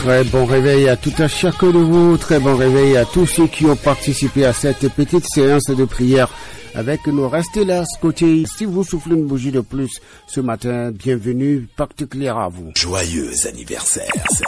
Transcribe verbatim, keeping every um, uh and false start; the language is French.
Très bon réveil à tout un chacun de vous, très bon réveil à tous ceux qui ont participé à cette petite séance de prière avec nous. Restez là, scotché. Si vous soufflez une bougie de plus ce matin, bienvenue, pacte clair à vous. Joyeux anniversaire.